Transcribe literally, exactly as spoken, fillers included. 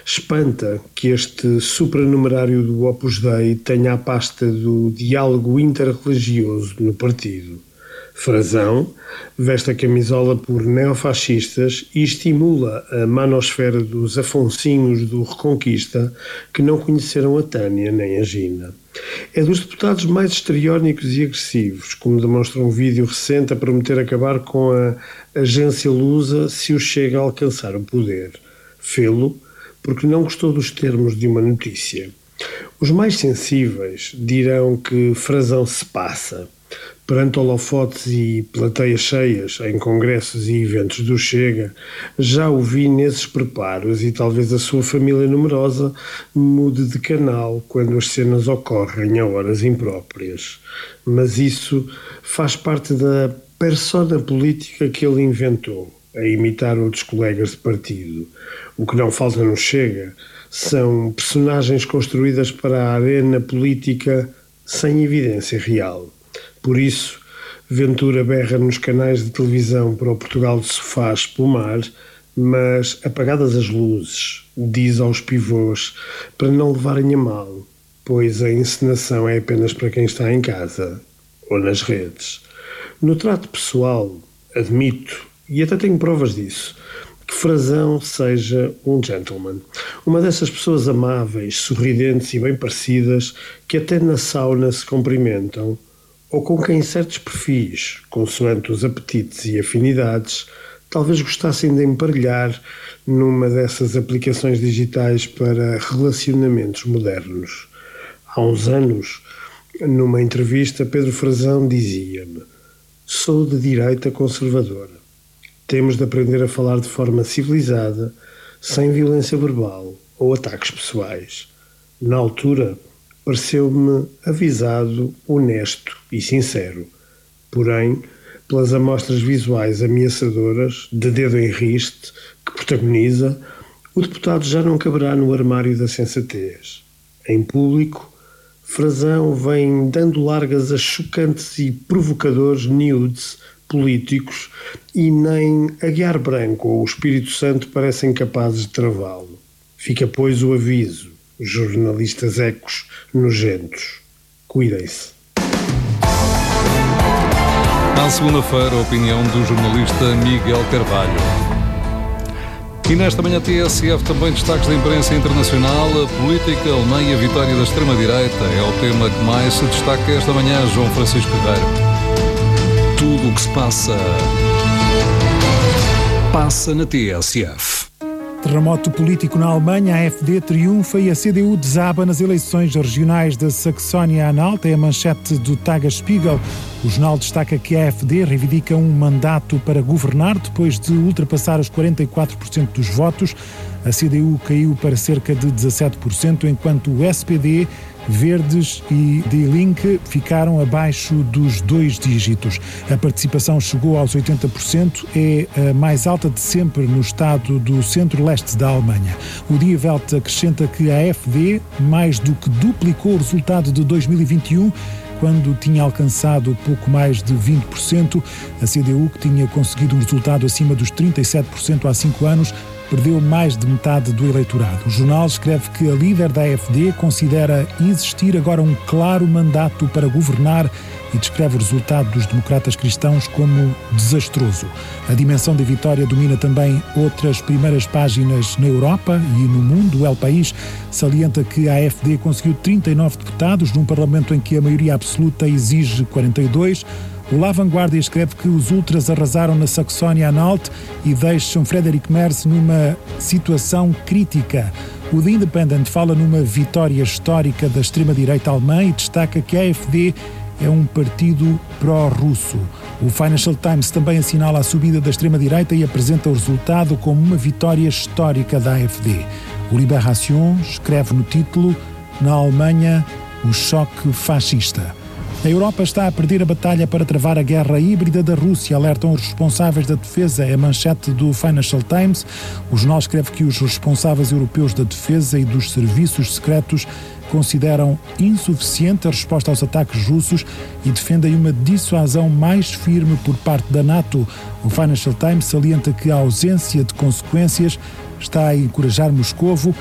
Espanta que este supranumerário do Opus Dei tenha a pasta do diálogo interreligioso no partido. Frazão veste a camisola por neofascistas e estimula a manosfera dos afonsinhos do Reconquista que não conheceram a Tânia nem a Gina. É dos deputados mais histriónicos e agressivos, como demonstra um vídeo recente a prometer acabar com a agência Lusa se o Chega a alcançar o poder. Fê-lo porque não gostou dos termos de uma notícia. Os mais sensíveis dirão que Frazão se passa. Perante holofotes e plateias cheias em congressos e eventos do Chega, já o vi nesses preparos e talvez a sua família numerosa mude de canal quando as cenas ocorrem a horas impróprias. Mas isso faz parte da persona política que ele inventou, a imitar outros colegas de partido. O que não falta no Chega são personagens construídas para a arena política sem evidência real. Por isso, Ventura berra nos canais de televisão para o Portugal de sofá espumar, mas apagadas as luzes, diz aos pivôs para não levarem a mal, pois a encenação é apenas para quem está em casa ou nas redes. No trato pessoal, admito, e até tenho provas disso, que Frazão seja um gentleman. Uma dessas pessoas amáveis, sorridentes e bem parecidas que até na sauna se cumprimentam, ou com quem certos perfis, consoante os apetites e afinidades, talvez gostassem de emparelhar numa dessas aplicações digitais para relacionamentos modernos. Há uns anos, numa entrevista, Pedro Frazão dizia-me: "Sou de direita conservadora. Temos de aprender a falar de forma civilizada, sem violência verbal ou ataques pessoais." Na altura, pareceu-me avisado, honesto e sincero. Porém, pelas amostras visuais ameaçadoras, de dedo em riste, que protagoniza, o deputado já não caberá no armário da sensatez. Em público, Frazão vem dando largas a chocantes e provocadores nudes políticos e nem Aguiar Branco ou o Espírito Santo parecem capazes de travá-lo. Fica, pois, o aviso: jornalistas ecos nojentos, cuidem-se. Na segunda-feira, a opinião do jornalista Miguel Carvalho. E nesta manhã T S F também destaques da imprensa internacional. A política alemã e a vitória da extrema-direita é o tema que mais se destaca esta manhã, João Francisco Guerreiro. Tudo o que se passa, passa na T S F. Terremoto político na Alemanha, a AfD triunfa e a C D U desaba nas eleições regionais da Saxónia-Anhalt. É a manchete do Tagesspiegel. O jornal destaca que a AfD reivindica um mandato para governar depois de ultrapassar os quarenta e quatro por cento dos votos. A C D U caiu para cerca de dezassete por cento, enquanto o S P D, Verdes e Die Linke ficaram abaixo dos dois dígitos. A participação chegou aos oitenta por cento, é a mais alta de sempre no estado do centro-leste da Alemanha. O Die Welt acrescenta que a AfD mais do que duplicou o resultado de dois mil e vinte e um, quando tinha alcançado pouco mais de vinte por cento. A C D U, que tinha conseguido um resultado acima dos trinta e sete por cento há cinco anos, perdeu mais de metade do eleitorado. O jornal escreve que a líder da AfD considera existir agora um claro mandato para governar e descreve o resultado dos democratas cristãos como desastroso. A dimensão da vitória domina também outras primeiras páginas na Europa e no mundo. O El País salienta que a AfD conseguiu trinta e nove deputados num parlamento em que a maioria absoluta exige quarenta e dois. O La Vanguardia escreve que os ultras arrasaram na Saxónia-Anhalt e deixam Friedrich Merz numa situação crítica. O The Independent fala numa vitória histórica da extrema-direita alemã e destaca que a AfD é um partido pró-russo. O Financial Times também assinala a subida da extrema-direita e apresenta o resultado como uma vitória histórica da AfD. O Libération escreve no título: na Alemanha, o choque fascista. A Europa está a perder a batalha para travar a guerra híbrida da Rússia, alertam os responsáveis da defesa. É a manchete do Financial Times. O jornal escreve que os responsáveis europeus da defesa e dos serviços secretos consideram insuficiente a resposta aos ataques russos e defendem uma dissuasão mais firme por parte da NATO. O Financial Times salienta que a ausência de consequências está a encorajar Moscovo